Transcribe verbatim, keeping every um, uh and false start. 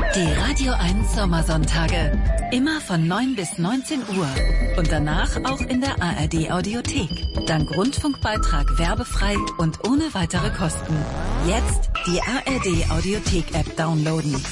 Die Radio eins Sommersonntage. Immer von neun bis neunzehn Uhr. Und danach auch in der A R D Audiothek. Dank Rundfunkbeitrag werbefrei und ohne weitere Kosten. Jetzt die A R D Audiothek App downloaden.